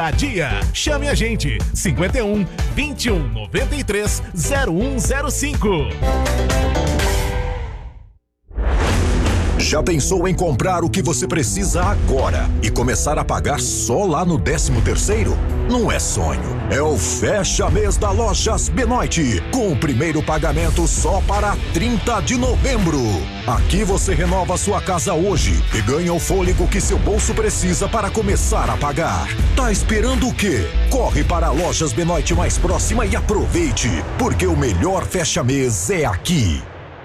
A dia, chame a gente, 51 21 93 0105. Já pensou em comprar o que você precisa agora e começar a pagar só lá no 13º? Não é sonho, é o Fecha Mês da Lojas Benoit, com o primeiro pagamento só para 30 de novembro. Aqui você renova sua casa hoje e ganha o fôlego que seu bolso precisa para começar a pagar. Tá esperando o quê? Corre para a Lojas Benoit mais próxima e aproveite, porque o melhor Fecha Mês é aqui.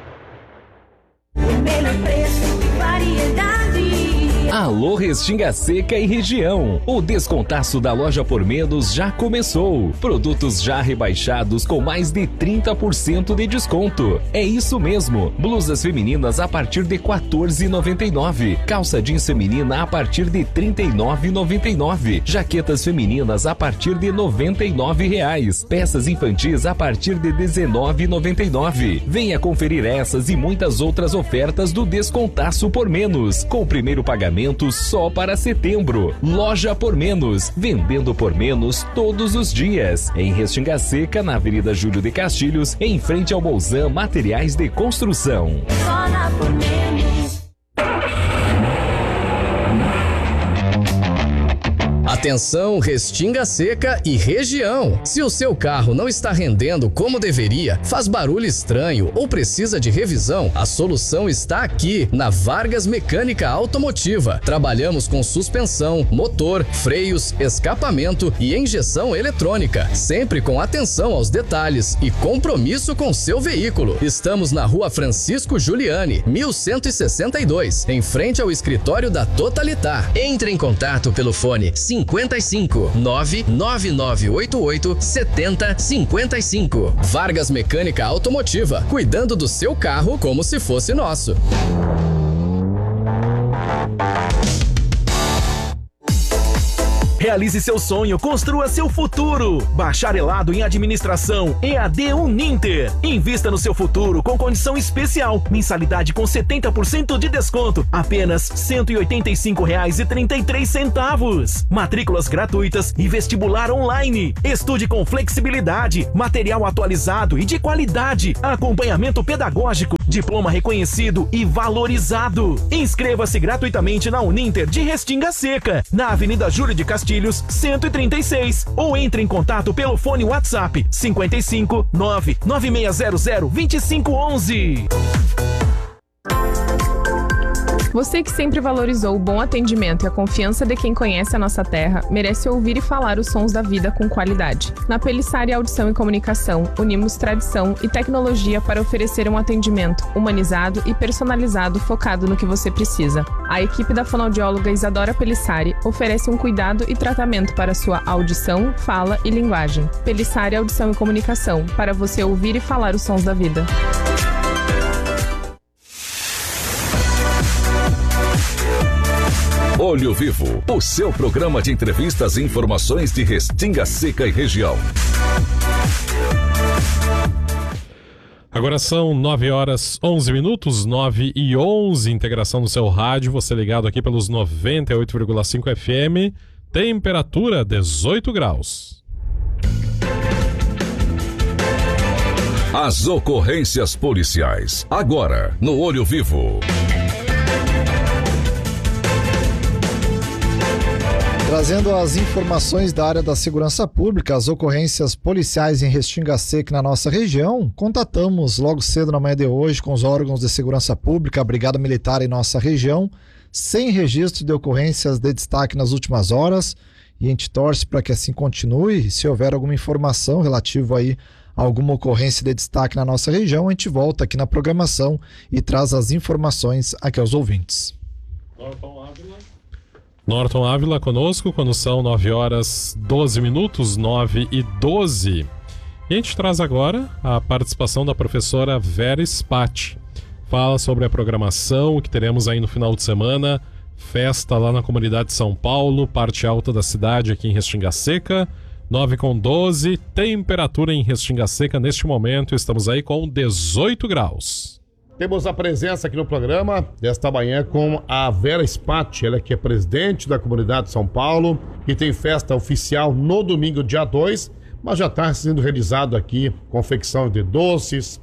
O melhor preço e variedade. Alô Restinga Seca e região. O descontaço da Loja Por Menos já começou. Produtos já rebaixados com mais de 30% de desconto. É isso mesmo. Blusas femininas a partir de R$ 14,99. Calça jeans feminina a partir de R$ 39,99. Jaquetas femininas a partir de R$ 99,00. Peças infantis a partir de R$ 19,99. Venha conferir essas e muitas outras ofertas do descontaço Por Menos, com o primeiro pagamento só para setembro. Loja Por Menos, vendendo por menos todos os dias. Em Restinga Seca, na Avenida Júlio de Castilhos, em frente ao Bolzan Materiais de Construção. Só na Por Menos. Atenção, Restinga Seca e região. Se o seu carro não está rendendo como deveria, faz barulho estranho ou precisa de revisão, a solução está aqui, na Vargas Mecânica Automotiva. Trabalhamos com suspensão, motor, freios, escapamento e injeção eletrônica, sempre com atenção aos detalhes e compromisso com seu veículo. Estamos na Rua Francisco Giuliani, 1162, em frente ao escritório da Totalitar. Entre em contato pelo fone 55 99988 7055. Vargas Mecânica Automotiva, cuidando do seu carro como se fosse nosso. Realize seu sonho, construa seu futuro. Bacharelado em Administração, EAD Uninter. Invista no seu futuro com condição especial. Mensalidade com 70% de desconto. Apenas R$ 185,33. Matrículas gratuitas e vestibular online. Estude com flexibilidade, material atualizado e de qualidade. Acompanhamento pedagógico, diploma reconhecido e valorizado. Inscreva-se gratuitamente na Uninter de Restinga Seca, na Avenida Júlio de Castilhos, 136, ou entre em contato pelo fone WhatsApp 55 99600 2511. Você que sempre valorizou o bom atendimento e a confiança de quem conhece a nossa terra, merece ouvir e falar os sons da vida com qualidade. Na Pelissari Audição e Comunicação, unimos tradição e tecnologia para oferecer um atendimento humanizado e personalizado focado no que você precisa. A equipe da fonoaudióloga Isadora Pelissari oferece um cuidado e tratamento para sua audição, fala e linguagem. Pelissari Audição e Comunicação, para você ouvir e falar os sons da vida. Olho Vivo, o seu programa de entrevistas e informações de Restinga Seca e região. Agora são 9h11, 9h11, integração no seu rádio, você ligado aqui pelos 98,5 FM, temperatura 18 graus. As ocorrências policiais, agora no Olho Vivo. Trazendo as informações da área da segurança pública, as ocorrências policiais em Restinga Seca na nossa região, contatamos logo cedo na manhã de hoje com os órgãos de segurança pública, a Brigada Militar em nossa região, sem registro de ocorrências de destaque nas últimas horas, e a gente torce para que assim continue. Se houver alguma informação relativa aí a alguma ocorrência de destaque na nossa região, a gente volta aqui na programação e traz as informações aqui aos ouvintes. Norton Ávila conosco quando são 9h12, 9h12. E a gente traz agora a participação da professora Vera Spati. Fala sobre a programação que teremos aí no final de semana, festa lá na comunidade de São Paulo, parte alta da cidade aqui em Restinga Seca, 9h12, temperatura em Restinga Seca neste momento, estamos aí com 18 graus. Temos a presença aqui no programa desta manhã com a Vera Spatti, ela que é presidente da comunidade de São Paulo, que tem festa oficial no domingo, dia 2, mas já está sendo realizado aqui confecção de doces,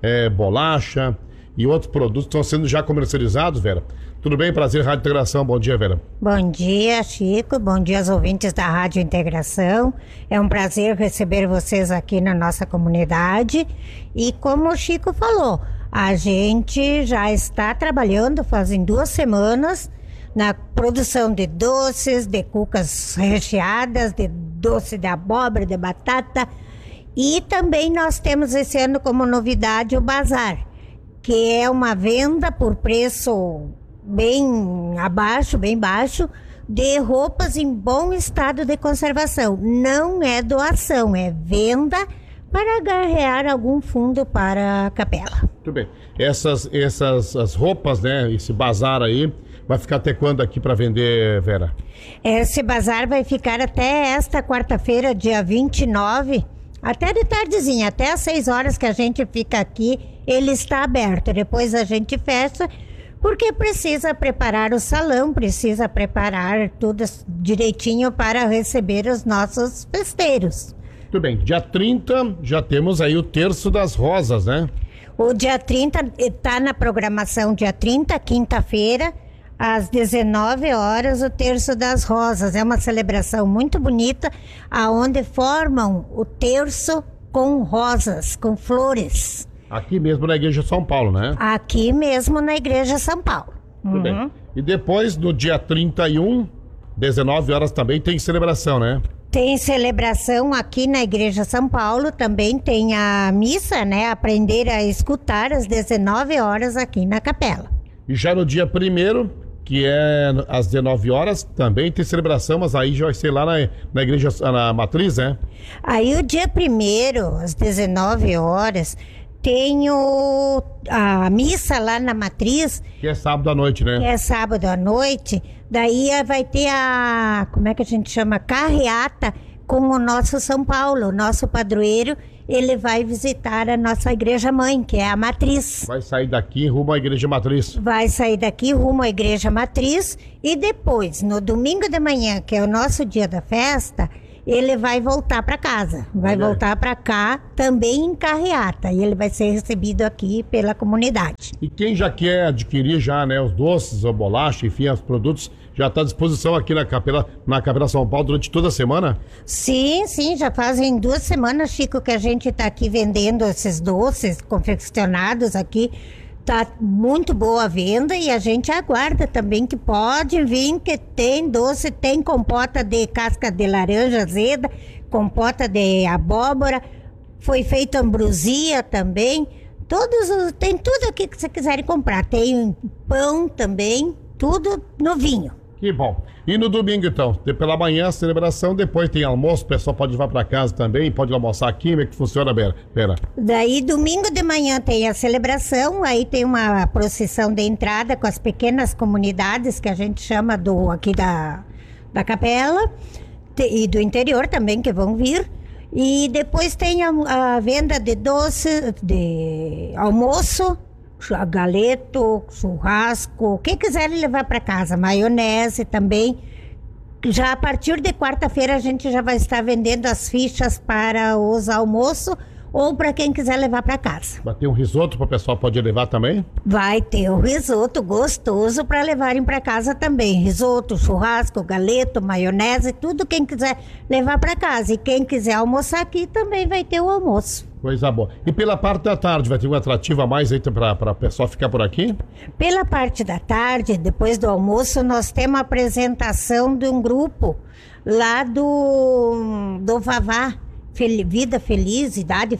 bolacha e outros produtos que estão sendo já comercializados, Vera. Tudo bem? Prazer, Rádio Integração. Bom dia, Vera. Bom dia, Chico. Bom dia aos ouvintes da Rádio Integração. É um prazer receber vocês aqui na nossa comunidade. E como o Chico falou, a gente já está trabalhando fazem 2 semanas na produção de doces, de cucas recheadas, de doce de abóbora, de batata. E também nós temos esse ano como novidade o bazar, que é uma venda por preço bem baixo, de roupas em bom estado de conservação. Não é doação, é venda para agarrear algum fundo para a capela. Muito bem. Essas roupas, né, esse bazar aí, vai ficar até quando aqui para vender, Vera? Esse bazar vai ficar até esta quarta-feira, dia 29, até de tardezinha, até às 6 horas que a gente fica aqui, ele está aberto. Depois a gente fecha, porque precisa preparar o salão, precisa preparar tudo direitinho para receber os nossos festeiros. Muito bem, dia 30 já temos aí o Terço das Rosas, né? O dia 30 está na programação, dia 30, quinta-feira, às 19 horas, o Terço das Rosas. É uma celebração muito bonita, aonde formam o terço com rosas, com flores. Aqui mesmo na Igreja São Paulo, né? Aqui mesmo na Igreja São Paulo. Tudo bem. E depois, no dia 31, 19 horas também tem celebração, né? Tem celebração aqui na Igreja São Paulo, também tem a missa, né? Aprender a escutar às 19 horas aqui na capela. E já no dia 1º, que é às 19 horas, também tem celebração, mas aí já vai ser lá na Igreja, na Matriz, né? Aí o dia 1º, às 19 horas... tem a missa lá na Matriz. Que é sábado à noite, né? Que é sábado à noite. Daí vai ter como é que a gente chama? Carreata com o nosso São Paulo, o nosso padroeiro. Ele vai visitar a nossa igreja mãe, que é a Matriz. Vai sair daqui rumo à Igreja Matriz. Vai sair daqui rumo à Igreja Matriz. E depois, no domingo de manhã, que é o nosso dia da festa... ele vai voltar para casa, vai voltar para cá também em carreata, e ele vai ser recebido aqui pela comunidade. E quem já quer adquirir já, né, os doces, a bolacha, enfim, os produtos, já está à disposição aqui na Capela São Paulo durante toda a semana? Sim, já fazem 2 semanas, Chico, que a gente está aqui vendendo esses doces confeccionados aqui. Tá muito boa a venda e a gente aguarda também que pode vir, que tem doce, tem compota de casca de laranja azeda, compota de abóbora, foi feita ambrosia também, tem tudo aqui que vocês quiserem comprar, tem pão também, tudo novinho. Que bom. E no domingo, então, pela manhã, a celebração, depois tem almoço, o pessoal pode levar para casa também, pode almoçar aqui, como é que funciona, Vera? Daí, domingo de manhã tem a celebração, aí tem uma procissão de entrada com as pequenas comunidades, que a gente chama aqui da capela, e do interior também, que vão vir. E depois tem a venda de doce, de almoço, galeto, churrasco, o que quiserem levar para casa, maionese também. Já a partir de quarta-feira a gente já vai estar vendendo as fichas para os almoços ou para quem quiser levar para casa. Vai ter um risoto para o pessoal pode levar também? Vai ter um risoto gostoso para levarem para casa também. Risoto, churrasco, galeto, maionese, tudo quem quiser levar para casa. E quem quiser almoçar aqui também vai ter o almoço. Coisa boa. E pela parte da tarde, vai ter uma atrativa a mais aí para o pessoal ficar por aqui? Pela parte da tarde, depois do almoço, nós temos a apresentação de um grupo lá do Vavá, Vida Feliz, Idade